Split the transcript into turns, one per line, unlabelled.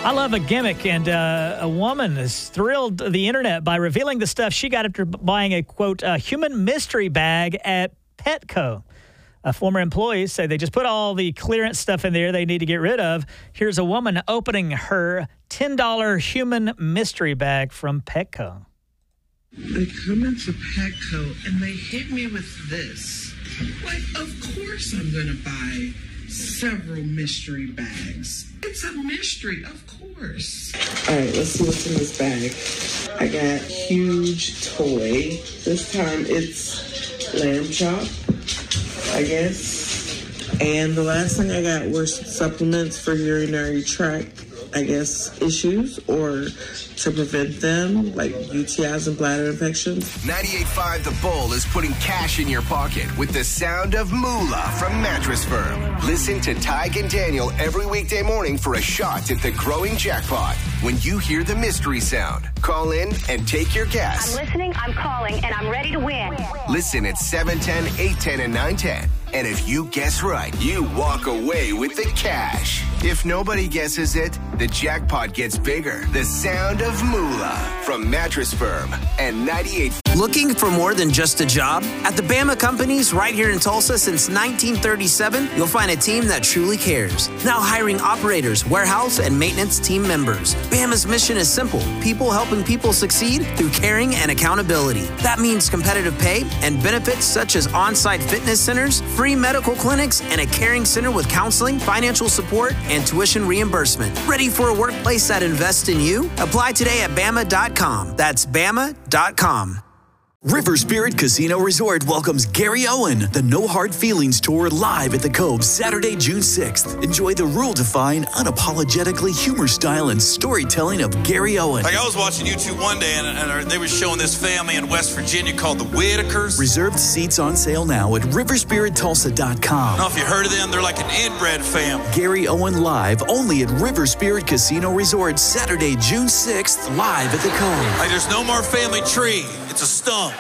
I love a gimmick, and a woman has thrilled the internet by revealing the stuff she got after buying a, quote, human mystery bag at Petco. Former employees say they just put all the clearance stuff in there they need to get rid of. Here's a woman opening her $10 human mystery bag from Petco.
They come into Petco and they hit me with this. Like, of course I'm going to buy several mystery bags. It's a mystery, of course. All right, let's see what's in this bag. I got huge toy. This time it's lamb chop, I guess. And the last thing I got were supplements for urinary tract, I guess, issues or to prevent them, like UTIs and bladder infections.
98.5 The Bull is putting cash in your pocket with the sound of moolah from Mattress Firm. Listen to Tyke and Daniel every weekday morning for a shot at the growing jackpot. When you hear the mystery sound, call in and take your guess.
I'm listening, I'm calling, and I'm ready to win.
Listen at 710, 810, and 910. And if you guess right, you walk away with the cash. If nobody guesses it, the jackpot gets bigger. The sound of moolah from Mattress Firm and 98.
Looking for more than just a job? At the Bama Companies right here in Tulsa since 1937, you'll find a team that truly cares. Now hiring operators, warehouse, and maintenance team members. Bama's mission is simple. People helping people succeed through caring and accountability. That means competitive pay and benefits such as on-site fitness centers, free medical clinics, and a caring center with counseling, financial support, and tuition reimbursement. Ready for a workplace that invests in you? Apply today at Bama.com. That's Bama.com.
River Spirit Casino Resort welcomes Gary Owen, the No Hard Feelings Tour, live at the Cove Saturday, June 6th. Enjoy the rule-defying, unapologetically humor style and storytelling of Gary Owen.
Like, I was watching YouTube one day, and they were showing this family in West Virginia called the Whitakers.
Reserved seats on sale now at riverspirittulsa.com.
I don't know if you heard of them. They're like an inbred family.
Gary Owen live only at River Spirit Casino Resort Saturday, June 6th, live at the Cove.
Like, there's no more family tree. It's a stump.